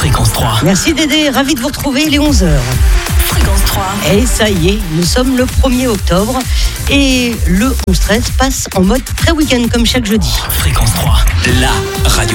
Fréquence 3. Merci Dédé, ravi de vous retrouver, il est 11h. Fréquence 3. Et ça y est, nous sommes le 1er octobre et le 11-13 passe en mode pré-week-end comme chaque jeudi. Fréquence 3, la radio.